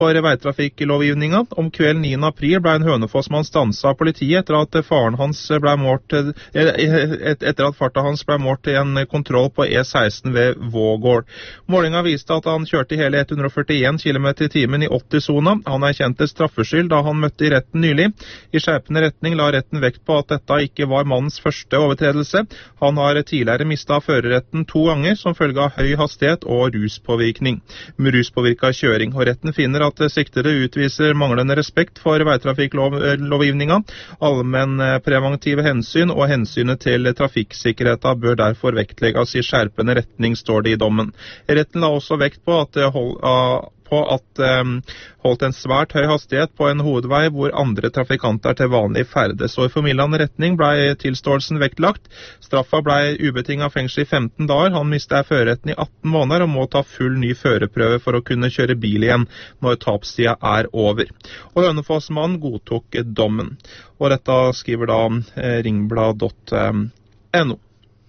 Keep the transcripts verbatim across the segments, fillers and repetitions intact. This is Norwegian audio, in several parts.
for veitrafikklovgivninga. Om kvelden niende april ble en Hønefossmann stanset av politiet etter at faren hans ble målt, etter at farta hans ble målt i en kontroll på E seksten ved Vågård. Målinga viste at han kjørte hele hundre og førtien kilometer i timen i åtti-sona. Han erkjente straffskyld da han møtte i retten nylig. I skjerpende retning la retten vekt på at dette ikke var mannens første overtredelse. Han har tidligere mistet førerretten to ganger som følge av høy hastighet og ruspåvirkning. Med ruspåvirka kjøring, og retten finner at siktede utviser manglende respekt for veitrafikklovgivninga. Allmenn preventive hensyn og hensynet til trafikksikkerheten bør derfor vektlegges i skjerpende retning, står det i dommen. Retten la også vekt på at hold, på at um, holdt en svært høy hastighet på en hovedvei hvor andre trafikanter til vanlig ferdes. Og i formildende retning ble tilståelsen vektlagt. Straffa ble ubetinget fengsel i femten dager. Han mistet førerretten i atten måneder og må ta full ny førerprøve for å kunne kjøre bil igjen når tapstida er over. Og Hønefoss-mannen godtok dommen. Og dette skriver da eh, ringblad punktum no.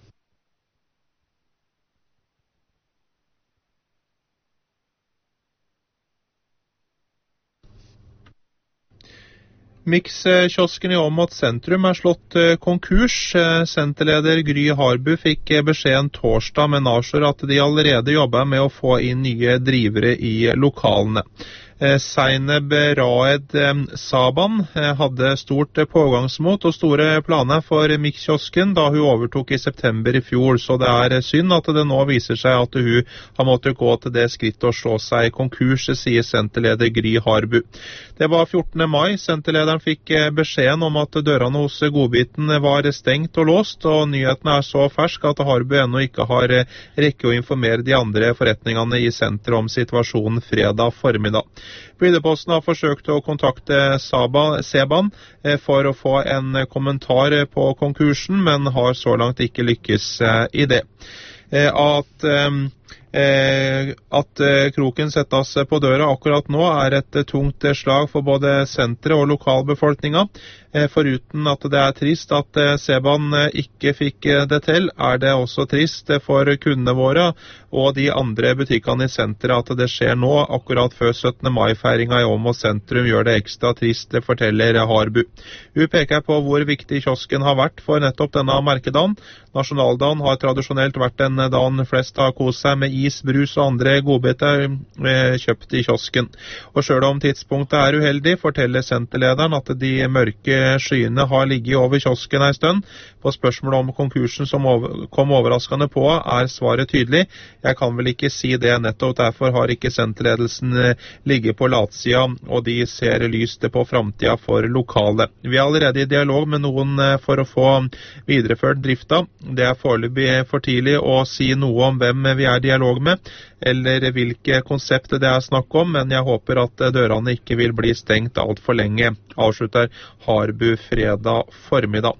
Mix-kiosken i Åmot sentrum er slått konkurs. Senterleder Gry Harbu fikk beskjeden torsdag med Narsor at de allerede jobber med å få inn nye drivere i lokalene. Zainab Raed Saban hadde stort pågangsmot og store planer for Mix-kiosken da hun overtok i september i fjor, så det er synd at det nå viser seg at hun har måttet gå til det skritt å slå seg konkurs, sier senterleder Gry Harbu. Det var fjortende mai. Senterlederen fikk beskjeden om at dørene hos Godbiten var stengt og låst, og nyheten er så fersk at Harbu ennå ikke har rekke å informere de andre forretningene i senteret om situasjonen fredag formiddag. Bygdeposten har forsøkt å kontakte Seban for å få en kommentar på konkursen, men har så langt ikke lykkes i det. At At kroken settes på døra akkurat nå er et tungt slag for både senteret og lokalbefolkninga. Foruten at det er trist at Seban ikke fikk det til, er det også trist for kundene våre og de andre butikkene i senteret at det skjer nå, akkurat før syttende mai-feiringa i Åmot sentrum gjør det ekstra trist, forteller Harbu. Hun peker på hvor viktig kiosken har vært for nettopp denne merkedagen. Nasjonaldagen har tradisjonelt vært en dagen flest har kost seg med is, brus og andre godbiter kjøpt i kiosken. Og selv om tidspunktet er uheldig, forteller senterlederen at de mørke skyene har ligget over kiosken en stund. På spørsmålet om konkursen som over, kom overraskende på, er svaret tydelig. Jeg kan vel ikke si det, nettopp derfor har ikke senterledelsen ligget på latsida, og de ser lyst på fremtiden for lokale. Vi er allerede i dialog med noen for å få videreført drifta. Det er foreløpig for tidlig å si noe om hvem vi er i dialog med, eller hvilke konsept det er snakk om, men jeg håper at dørene ikke vil bli stengt alt for lenge, avslutter Harbu fredag formiddag.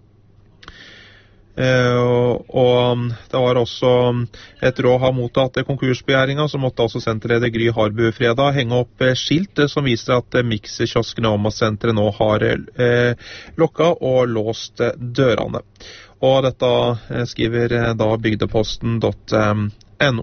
Uh, og det var også et råd har mottatt konkursbegjæringa, så måtte også senterleder Gry Harbu fredag henge opp skilt som viser at Mix-kiosken og Åmot-senteret nå har uh, lokket og låst dørene. Og dette skriver da bygdeposten punktum no.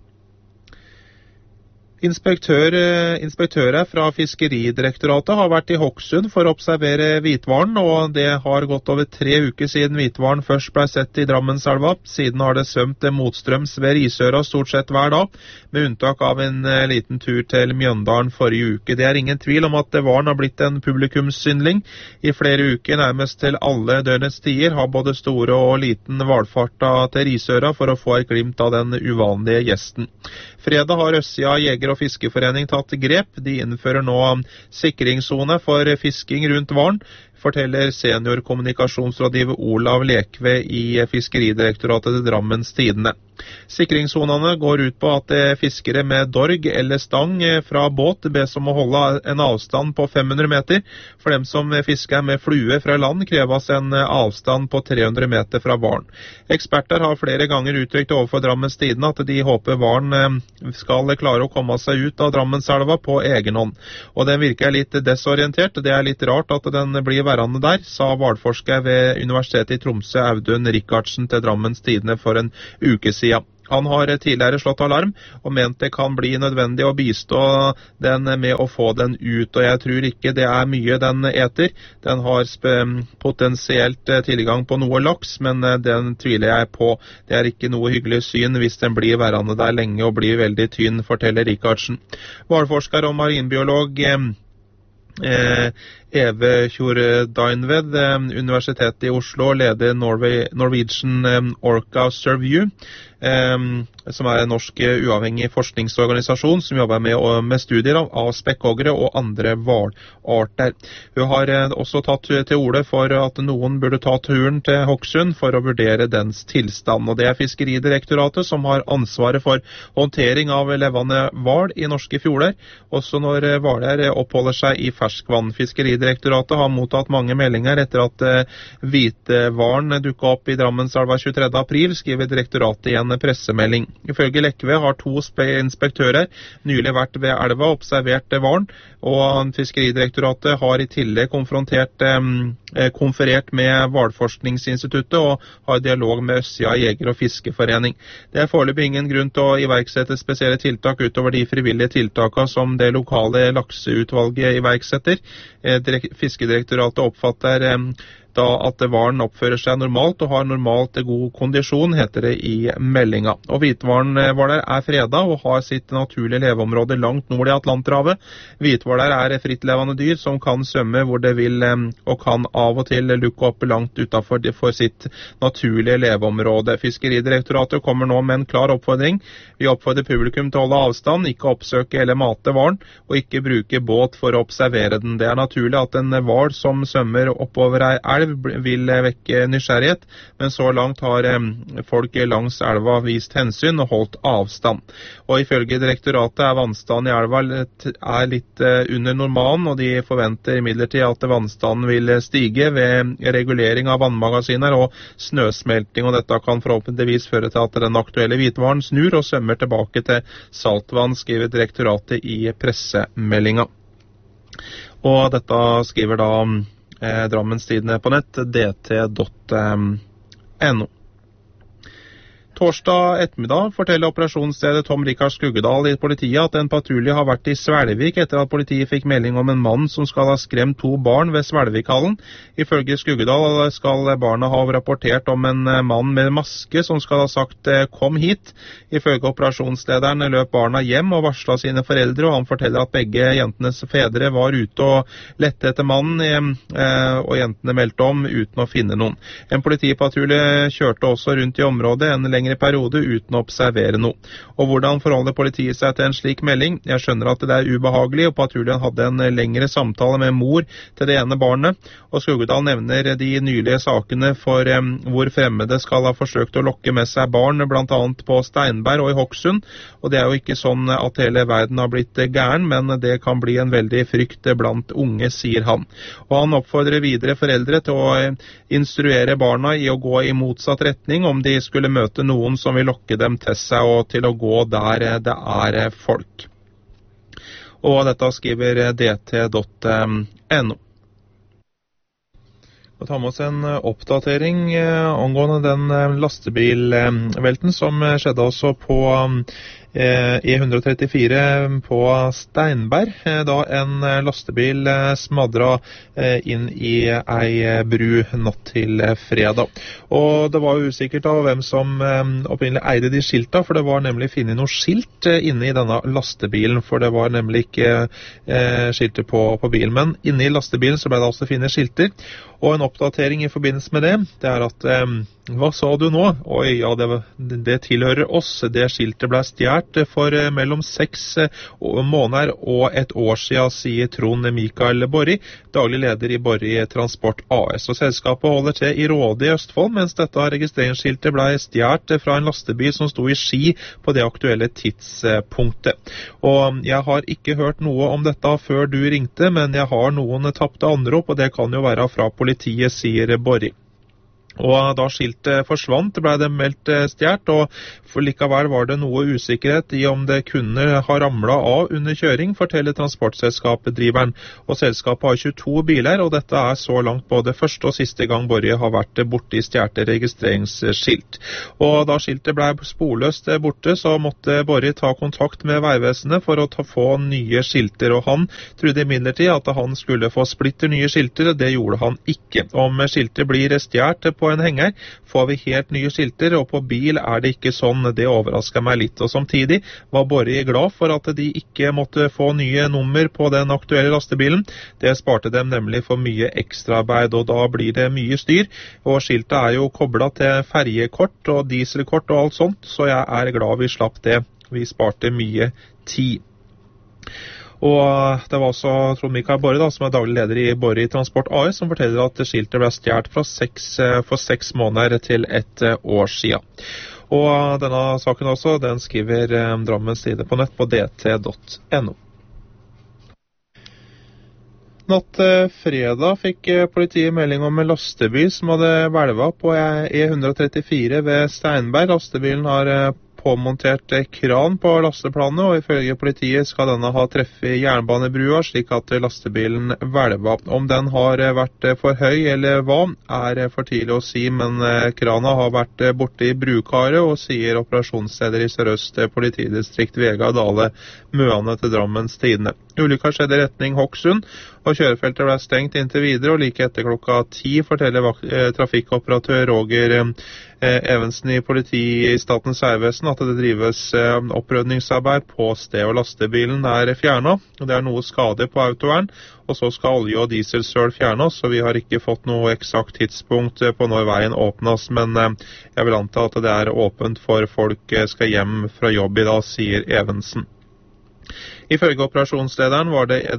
Inspektør, inspektører fra Fiskeridirektoratet har vært i Hokksund for å observere hvitvaren, og det har gått over tre uker siden hvitvaren først ble sett i Drammenselva. Siden har det svømt motstrøms ved Risøra stort sett hver dag, med unntak av en liten tur til Mjøndalen forrige uke. Det er ingen tvil om at varen har blitt en publikumssynling. I flere uker, nærmest til alle døgnets tider, har både store og liten hvalfarta til Risøra for å få et glimt av den uvanlige gjesten. Fredag har Øssia Jeger- og Fiskeforening tatt grep. De innfører nå sikringszone for fisking rundt varen, forteller seniorkommunikasjonsrådgiver Olav Lekve i Fiskeridirektoratet til Drammens Tidende. Sikringszonene går ut på at fiskere med dorg eller stang fra båt bes om å holde en avstand på fem hundre meter. For dem som fisker med flue fra land kreves en avstand på tre hundre meter fra varen. Eksperter har flere ganger uttrykt overfor Drammens Tidende at de håper varen skal klare å komme seg ut av Drammenselva på egen hånd. Og den virker litt desorientert. Det er litt rart at den blir værende der, sa hvalforsker ved Universitetet i Tromsø Audun Rikardsen til Drammens Tidende for en uke siden. Han har tidligere slått alarm og ment det kan bli nødvendig å bistå den med å få den ut, og jeg tror ikke det er mye den eter. Den har potensielt tilgang på noe laks, men den tviler jeg på. Det er ikke noe hyggelig syn hvis den blir værende der lenge og blir veldig tynn, forteller Rikardsen. Hvalforsker og marinbiolog Eh, Eve Tjordainved, eh, Universitetet i Oslo, leder Norway, Norwegian eh, Orca Survey, eh, som er en norsk uh, uavhengig forskningsorganisasjon som jobber med, uh, med studier av, av spekkhoggere og andre hvalarter. Hun har uh, også tatt uh, til orde for at noen burde ta turen til Hokksund for å vurdere dens tilstand, og det er Fiskeridirektoratet som har ansvaret for håndtering av levende hval i norske fjorder, også når uh, hvaler uh, oppholder seg i ferskvann. Fiskeridirektoratet har mottatt mange meldinger etter at uh, hvithvalen dukket opp i Drammenselva tjuetredje april, skriver direktoratet i en pressemelding. Ifølge Lekve har to inspektører nylig vært ved elva og observert hvalen, og Fiskeridirektoratet har i tillegg konfrontert, eh, konferert med Hvalforskningsinstituttet og har dialog med Østsida Jeger- og Fiskeforening. Det er foreløpig ingen grunn til å iverksette spesielle tiltak utover de frivillige tiltakene som det lokale lakseutvalget iverksetter. Eh, Fiskedirektoratet oppfatter eh, da at hvalen oppfører seg normalt og har normalt god kondisjon, heter det i meldinga. Og hvithvaler er fredet og har sitt naturlige leveområde langt nord i Atlanterhavet. Hvithvaler er frittlevende dyr som kan svømme hvor det vil og kan av og til lukke opp langt utenfor for sitt naturlige leveområde. Fiskeridirektoratet kommer nå med en klar oppfordring. Vi oppfordrer publikum til å holde avstand, ikke oppsøke eller mate hvalen, og ikke bruke båt for å observere den. Det er naturlig at en hval som svømmer oppover ei elv vil vekke nysgjerrighet, men så langt har folk langs elva vist hensyn og holdt avstand. Og ifølge direktoratet er vannstanden i elva er litt under normalen, og de forventer imidlertid at vannstanden vil stige ved regulering av vannmagasiner og snøsmelting, og dette kan forhåpentligvis føre til at den aktuelle hvithvalen snur og svømmer tilbake til saltvann, skriver direktoratet i pressemeldinga. Og dette skriver da Eh, Drammens Tidende på nett, d t punktum n o. Torsdag ettermiddag forteller operasjonsstedet Tom Rikard Skuggedal i politiet at en patrulje har vært i Svelvik etter at politiet fikk melding om en mann som skal ha skremt to barn ved Svelvikhallen. Ifølge Skuggedal skal barna ha rapportert om en mann med maske som skal ha sagt «kom hit». Ifølge operasjonslederen løp barna hjem og varslet sine foreldre, og han forteller at begge jentenes fedre var ute og lette etter mannen, og jentene meldte om uten å finne noen. En politipatrulje kjørte også rundt i området en lengre periode uten å observere noe. Og hvordan forholder politiet seg til en slik melding? Jeg skjønner at det er ubehagelig, og patruljen hadde en lengre samtale med mor til det ene barnet, og Skuggedal nevner de nylige sakene for um, hvor fremmede skal ha forsøkt å lokke med seg barn, blant annet på Steinberg og i Hokksund, og det er jo ikke sånn at hele verden har blitt gæren, men det kan bli en veldig frykt blant unge, sier han. Og han oppfordrer videre foreldre til å instruere barna i å gå i motsatt retning om de skulle møte noen noen som vil lokke dem til seg og til å gå der det er folk. Og dette skriver d t punktum n o. Vi tar med oss en oppdatering angående den lastebilvelten som skjedde også på E ett trettifire på Steinberg, da en lastebil smadret inn i ei bru natt til fredag. Og det var usikkert av hvem som opprinnelig eide de skilta, for det var nemlig finnet noe skilt inne i denne lastebilen, for det var nemlig ikke skilter på, på bilen. Men inne i lastebilen så ble det altså finnet skilter, og en oppdatering i forbindelse med det, det er at hva sa du nå? Oi, ja, det, det tilhører oss. Det skiltet ble stjert for mellom seks måneder og et år siden, sier Trond Mikael Borri, daglig leder i Borri Transport A S. Og selskapet holder til i Råde i Østfold, mens dette registreringsskiltet ble stjert fra en lastebil som sto i Ski på det aktuelle tidspunktet. Og jeg har ikke hørt noe om dette før du ringte, men jeg har noen tappte anrop, og det kan jo være fra politiet, sier Borri. Og da skiltet forsvant, ble det meldt stjert, og for likevel var det noe usikkerhet i om det kunne ha ramlet av under kjøring, forteller transportselskapet-driveren. Og selskapet har tjueto biler, og dette er så langt både første og siste gang Borge har vært borte i stjerte registreringsskilt. Og da skiltet ble sporløst borte, så måtte Borge ta kontakt med Veivesenet for å ta, få nye skilter, og han trodde imidlertid at han skulle få splitter nye skilter, og det gjorde han ikke. Om skiltet blir stjert på en henger, får vi helt nye skilter, og på bil er det ikke sånn. Det overrasket meg litt, og samtidig var Borge glad for at de ikke måtte få nye nummer på den aktuelle lastebilen. Det sparte dem nemlig for mye ekstraarbeid, og da blir det mye styr, og skiltet er jo koblet til ferjekort og dieselkort og alt sånt, så jeg er glad vi slapp det. Vi sparte mye tid. Og det var også Trond Mikael Borge, da, som er daglig leder i Borge Transport A S, som forteller at skiltet ble stjert fra seks, for seks måneder til et år siden. Og denne saken også, den skriver Drammens Tidende på nett på d t punktum no. Natt fredag fikk politiet melding om en lastebil som hadde hvelvet på E ett trettifire ved Steinberg. Lastebilen har påmontert kran på lasteplanet, og ifølge politiet skal denne ha treffet jernbanebrua, slik at lastebilen hvelvet. Om den har vært for høy eller hva, er for tidlig å si, men krana har vært borte i brukaret, og sier operasjonsleder i Sør-Øst politidistrikt Vegard Dale Møane til Drammens Tidende. Ulykka skjedde i retning Hokksund, og kjørefeltet ble stengt inntil videre, og like etter klokka ti forteller eh, trafikkoperatør Roger eh, Evensen i politiet i Statens Vegvesen at det drives eh, opprydningsarbeid på sted, og lastebilen er fjernet, og det er noe skade på autoren, og så skal olje- og dieselsøl fjernes, så vi har ikke fått noe eksakt tidspunkt på når veien åpnes, men eh, jeg vil anta at det er åpent for folk eh, skal hjem fra jobb i dag, sier Evensen. Ifølge operasjonslederen var det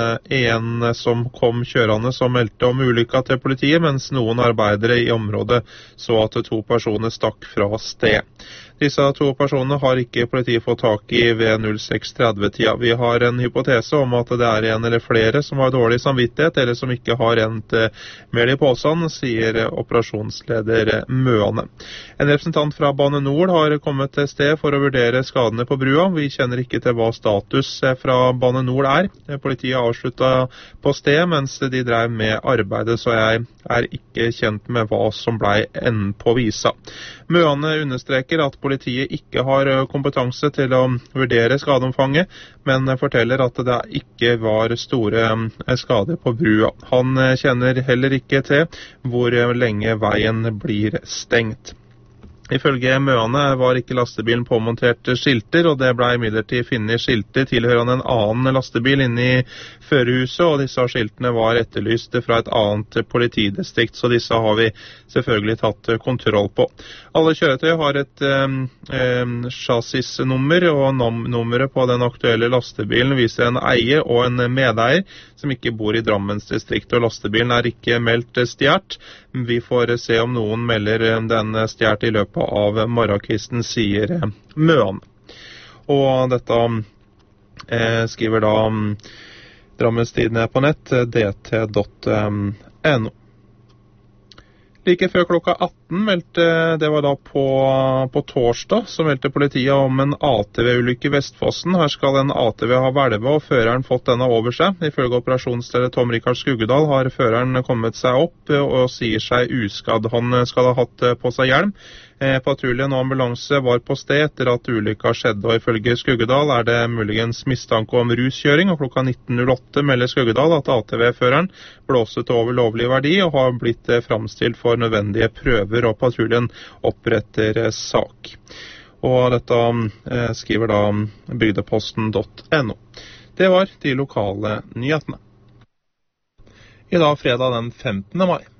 en som kom kjørende som meldte om ulykka til politiet, mens noen arbeidere i området så at to personer stakk fra sted. Disse to personene har ikke politiet fått tak i ved null seks tretti-tida. Vi har en hypotese om at det er en eller flere som har dårlig samvittighet, eller som ikke har rent mer i påsen, sier operasjonsleder Møane. En representant fra Bane Nor har kommet til sted for å vurdere skadene på brua. Vi kjenner ikke til hva status fra Bane Nor er. Politiet avsluttet på sted mens de drev med arbeidet, så jeg er ikke kjent med hva som ble enden på visa. Møane understreker at politiet ikke har kompetanse til å vurdere skadeomfanget, men forteller at det ikke var store skader på brua. Han kjenner heller ikke til hvor lenge veien blir stengt. Ifølge Møane var ikke lastebilen påmontert skilter, og det ble imidlertid funnet skilter tilhørende en annen lastebil inne i førerhuset, og disse skiltene var etterlyst fra et annet politidistrikt, så disse har vi selvfølgelig tatt kontroll på. Alle kjøretøy har et eh, chassisnummer, og nummeret på den aktuelle lastebilen viser en eier og en medeier som ikke bor i Drammens distrikt, og lastebilen er ikke meldt stjert. Vi får se om noen melder den stjert i løpet av morgenkvisten, sier Møane. Og dette eh, skriver da Drammens Tidende på nett, d t punktum no. Like før klokka atten meldte, det var da på, på torsdag, så meldte politiet om en A T V-ulykke i Vestfossen. Her skal en A T V ha hvelvet, og føreren fått denne over seg. Ifølge operasjonsleder Tom Rikard Skuggedal har føreren kommet seg opp og sier seg uskadd. Han skal ha hatt på seg hjelm. Patruljen og ambulanse var på sted etter at ulykka skjedde, og ifølge Skuggedal er det muligens mistanke om ruskjøring, og klokka nitten null åtte melder Skuggedal at A T V-føreren blåste over lovlig verdi og har blitt framstilt for nødvendige prøver, og patruljen oppretter sak. Og dette eh, skriver da bygdeposten punktum no. Det var de lokale nyhetene. I dag fredag den femtende mai.